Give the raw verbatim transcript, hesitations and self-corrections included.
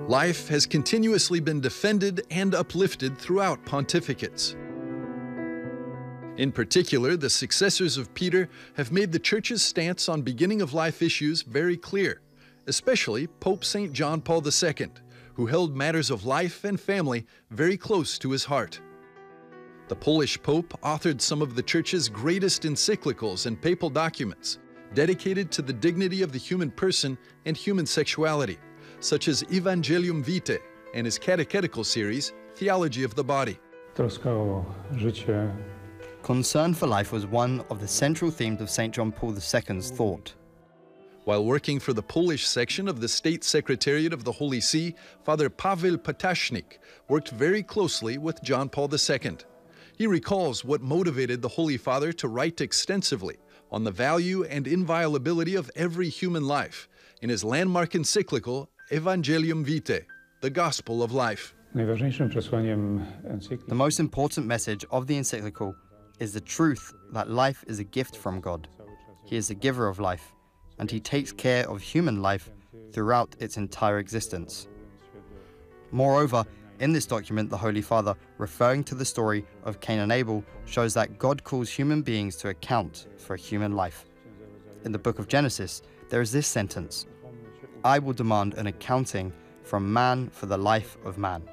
Life has continuously been defended and uplifted throughout pontificates. In particular, the successors of Peter have made the Church's stance on beginning-of-life issues very clear, especially Pope Saint John Paul the Second, who held matters of life and family very close to his heart. The Polish Pope authored some of the Church's greatest encyclicals and papal documents, dedicated to the dignity of the human person and human sexuality, such as Evangelium Vitae and his catechetical series, Theology of the Body. Troska o życie. Concern for life was one of the central themes of Saint John Paul the Second's thought. While working for the Polish section of the State Secretariat of the Holy See, Father Paweł Patashnik worked very closely with John Paul the Second. He recalls what motivated the Holy Father to write extensively on the value and inviolability of every human life in his landmark encyclical Evangelium Vitae, the Gospel of Life. Najważniejszym przesłaniem encykliki The most important message of the encyclical is the truth that life is a gift from God. He is the giver of life, and he takes care of human life throughout its entire existence. Moreover, in this document, the Holy Father, referring to the story of Cain and Abel, shows that God calls human beings to account for a human life. In the book of Genesis, there is this sentence: I will demand an accounting from man for the life of man.